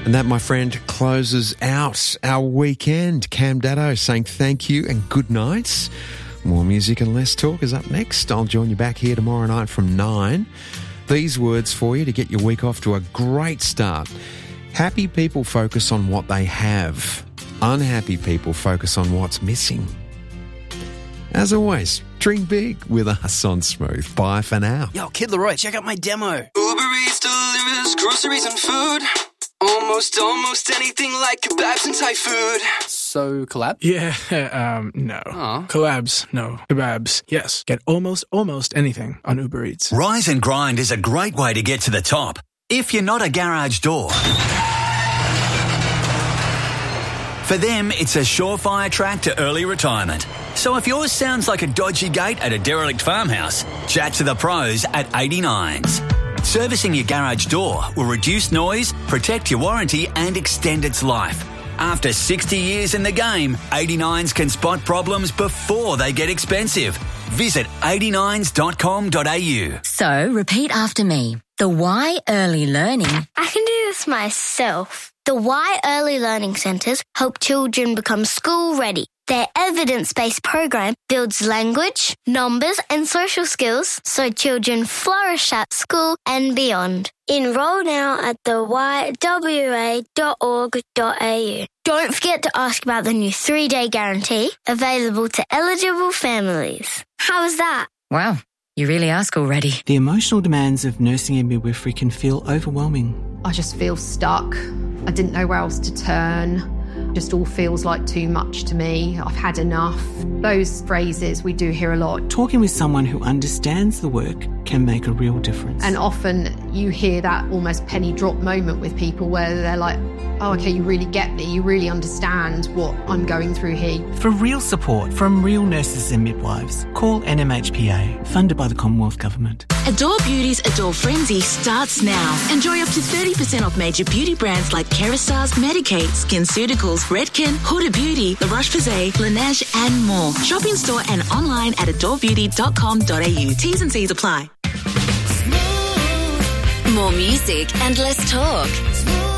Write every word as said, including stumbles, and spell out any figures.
And that, my friend, closes out our weekend. Cam Daddo saying thank you and good night. More music and less talk is up next. I'll join you back here tomorrow night from nine. These words for you to get your week off to a great start. Happy people focus on what they have. Unhappy people focus on what's missing. As always, drink big with us on Smooth. Bye for now. Yo, Kid Leroy, check out my demo. Uber Eats delivers groceries and food. Almost, almost anything like kebabs and Thai food. So, collab? Yeah, um, no. Oh. Collabs, no. Kebabs, yes. Get almost, almost anything on Uber Eats. Rise and Grind is a great way to get to the top. If you're not a garage door. For them, it's a surefire track to early retirement. So if yours sounds like a dodgy gate at a derelict farmhouse, chat to the pros at eighty-nines. Servicing your garage door will reduce noise, protect your warranty and extend its life. After sixty years in the game, eighty-nines can spot problems before they get expensive. Visit eighty-nines dot com dot a u. So, repeat after me. The Y Early Learning. I can do this myself. The Y Early Learning Centres help children become school ready. Their evidence-based program builds language, numbers and social skills so children flourish at school and beyond. Enroll now at the y w a dot org dot a u. Don't forget to ask about the new three-day guarantee available to eligible families. How was that? Wow, you really ask already. The emotional demands of nursing and midwifery can feel overwhelming. I just feel stuck. I didn't know where else to turn. Just all feels like too much to me. I've had enough. Those phrases we do hear a lot. Talking with someone who understands the work can make a real difference. And often you hear that almost penny drop moment with people where they're like, oh, okay, you really get me. You really understand what I'm going through here. For real support from real nurses and midwives, call N M H P A, funded by the Commonwealth Government. Adore Beauty's Adore Frenzy starts now. Enjoy up to thirty percent off major beauty brands like Kerastars, Medik8, SkinCeuticals, Redken, Huda Beauty, La Roche-Posay, Laneige and more. Shop in store and online at adore beauty dot com dot a u. T's and C's apply. More music and less talk.